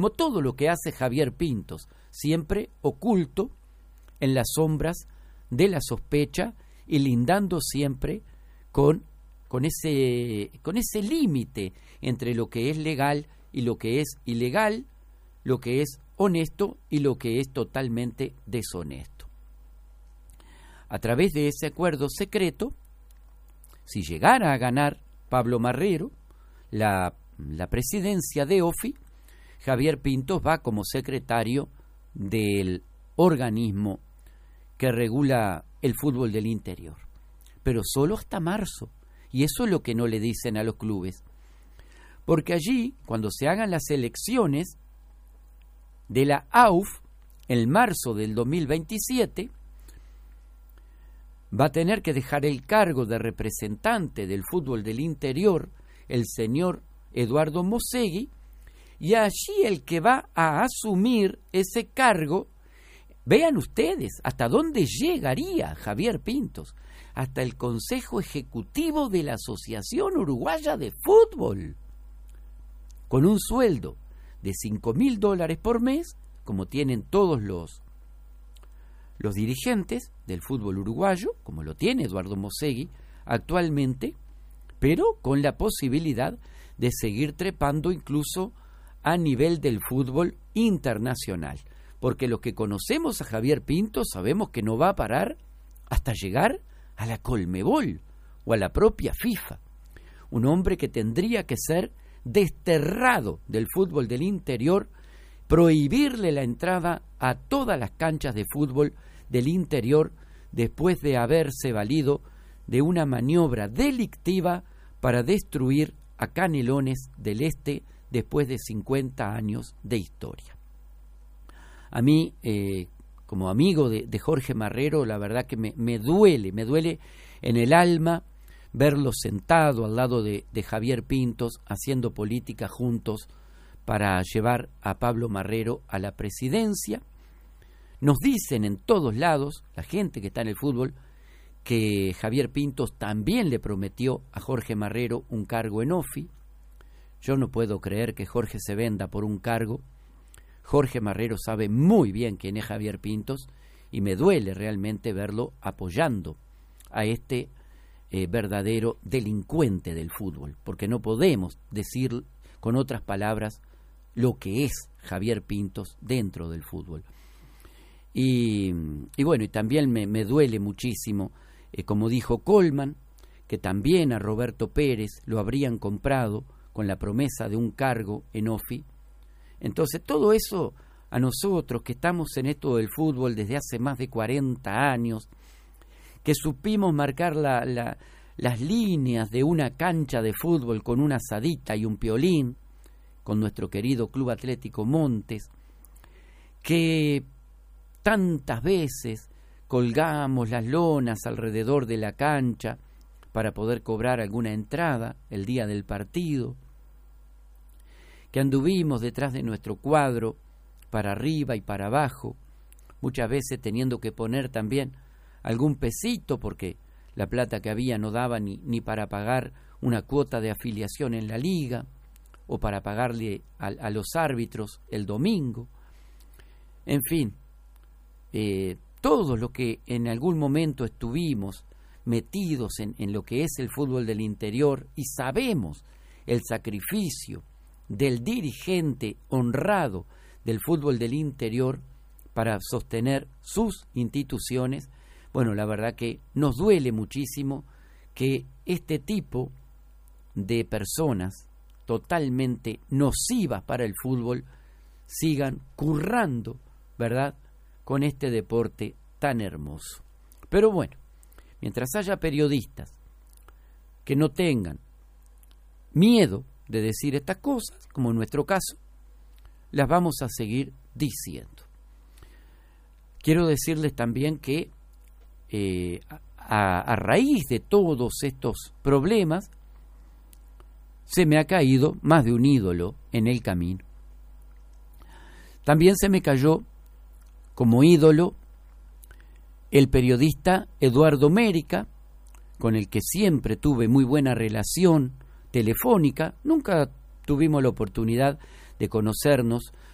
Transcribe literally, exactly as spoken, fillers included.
como todo lo que hace Javier Pintos, siempre oculto en las sombras de la sospecha y lindando siempre con, con ese, con ese límite entre lo que es legal y lo que es ilegal, lo que es honesto y lo que es totalmente deshonesto. A través de ese acuerdo secreto, si llegara a ganar Pablo Marrero la, la presidencia de O F I, Javier Pintos va como secretario del organismo que regula el fútbol del interior, pero solo hasta marzo, y eso es lo que no le dicen a los clubes, porque allí, cuando se hagan las elecciones de la A U F, en marzo del dos mil veintisiete, va a tener que dejar el cargo de representante del fútbol del interior el señor Eduardo Mosegui, y allí el que va a asumir ese cargo, vean ustedes hasta dónde llegaría Javier Pintos, hasta el Consejo Ejecutivo de la Asociación Uruguaya de Fútbol, con un sueldo de cinco mil dólares por mes, como tienen todos los, los dirigentes del fútbol uruguayo, como lo tiene Eduardo Mosegui actualmente, pero con la posibilidad de seguir trepando incluso a nivel del fútbol internacional, porque los que conocemos a Javier Pintos sabemos que no va a parar hasta llegar a la Conmebol o a la propia FIFA, un hombre que tendría que ser desterrado del fútbol del interior, prohibirle la entrada a todas las canchas de fútbol del interior después de haberse valido de una maniobra delictiva para destruir a Canelones del Este después de cincuenta años de historia. A mí, eh, como amigo de, de Jorge Marrero, la verdad que me, me duele, me duele en el alma verlo sentado al lado de, de Javier Pintos haciendo política juntos para llevar a Pablo Marrero a la presidencia. Nos dicen en todos lados, la gente que está en el fútbol, que Javier Pintos también le prometió a Jorge Marrero un cargo en O F I. Yo no puedo creer que Jorge se venda por un cargo. Jorge Marrero sabe muy bien quién es Javier Pintos y me duele realmente verlo apoyando a este eh, verdadero delincuente del fútbol, porque no podemos decir con otras palabras lo que es Javier Pintos dentro del fútbol. Y, y bueno, y también me, me duele muchísimo, eh, como dijo Colman, que también a Roberto Pérez lo habrían comprado con la promesa de un cargo en O F I. Entonces todo eso a nosotros que estamos en esto del fútbol desde hace más de cuarenta años, que supimos marcar la, la, las líneas de una cancha de fútbol con una asadita y un piolín, con nuestro querido Club Atlético Montes, que tantas veces colgamos las lonas alrededor de la cancha para poder cobrar alguna entrada el día del partido, que anduvimos detrás de nuestro cuadro para arriba y para abajo, muchas veces teniendo que poner también algún pesito porque la plata que había no daba ni, ni para pagar una cuota de afiliación en la liga o para pagarle a, a los árbitros el domingo. En fin, eh, todos los que en algún momento estuvimos metidos en, en lo que es el fútbol del interior y sabemos el sacrificio del dirigente honrado del fútbol del interior para sostener sus instituciones, bueno, la verdad que nos duele muchísimo que este tipo de personas totalmente nocivas para el fútbol sigan currando, ¿verdad?, con este deporte tan hermoso. Pero bueno, mientras haya periodistas que no tengan miedo de decir estas cosas, como en nuestro caso, las vamos a seguir diciendo. Quiero decirles también que eh, a, a raíz de todos estos problemas se me ha caído más de un ídolo en el camino. También se me cayó como ídolo el periodista Eduardo Mérica, con el que siempre tuve muy buena relación telefónica. Nunca tuvimos la oportunidad de conocernos